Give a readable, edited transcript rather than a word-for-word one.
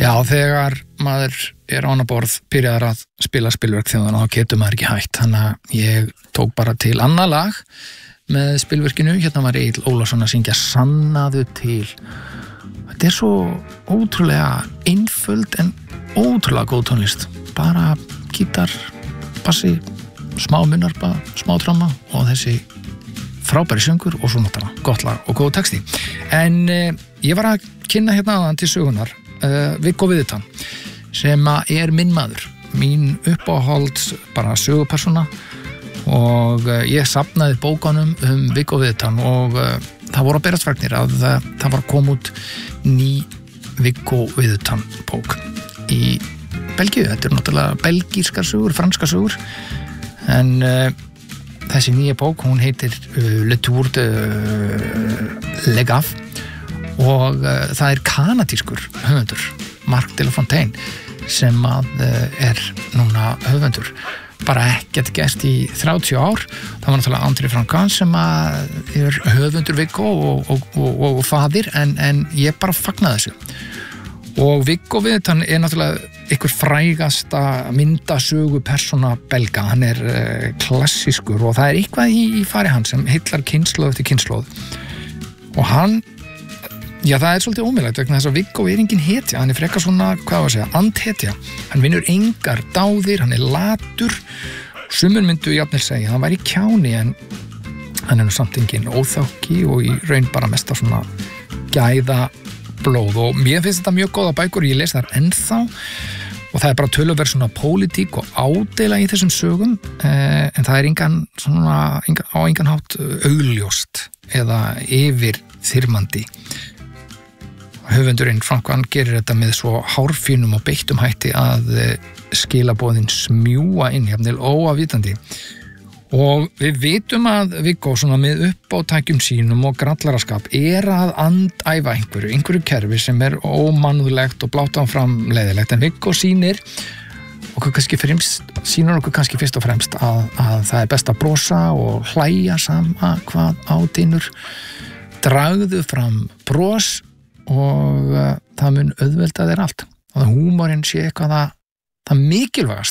Já, þegar maður á annað borð byrjaðar að spila spilverk þjóðana þá getur maður ekki hætt, þannig að ég tók bara til annað lag með spilverkinu. Hérna var Egill Ólafsson að syngja Sannaðu til. Þetta svo ótrúlega einföld en ótrúlega góð tónlist, bara gítar, bassi, smá munnarpa, smá tráma og þessi frábæri söngur og svo náttúrulega gott lag og góð texti. En ég var að kynna hérna aðan til sögunar Viggo Viðutan sem minn maður, mín uppáhalds bara sögupersóna og ég safnaði bókanum Viggo Viðutan og það voru að berast fregnir að það var að koma út ný Viggo Viðutan bók í Belgíu. Þetta náttúrulega belgískar sögur, franskar sögur en þessi nýja bók, hún heitir Le Tour de Legave og það kanadískur höfundur, Marc de la Fontaine, sem núna höfundur. Bara ekkert gerst í 30 ár. Það var náttúrulega André Franquin sem höfundur Viggo og faðir, en ég bara fagnaði þessu. Og Viggo Viðutan náttúrulega einhver frægasta myndasögu persóna belga. Hann klassískur og það eitthvað í fari hans sem heillar kynslóð eftir kynslóð. Og hann, já, það svolítið ómögulegt vegna þess að Viggo engin hetja, hann frekar svona, hvað var að segja, andhetja. Hann vinnur engar dáðir, hann latur. Sumir myndu jafnvel segja, hann væri kjáni en hann nú samt engin óþáki og í raun bara mest af svona gæða blóð og mér finnst þetta mjög góða bækur, ég les þar ennþá og það bara töluverð svona pólitík og ádeila í þessum sögum en það á engan hátt augljóst eða yfir þyrmandi. Höfundurinn Franquin gerir þetta með svo hárfínum og beittum hætti að skilaboðin smjúga inn jafnvel óafvitandi. Og við vitum að Viggo svona með uppátækjum sínum og grallaraskap að andæfa einhverju kerfi sem ómannúðlegt og blátt áfram leiðilegt, en Viggo sýnir okkur kannski fyrst og fremst að það best að brosa og hlæja sama hvað á dynur. Dragðu fram bros og það mun auðvelda þér allt. Og húmorinn sé eitthvað það mikilvægasta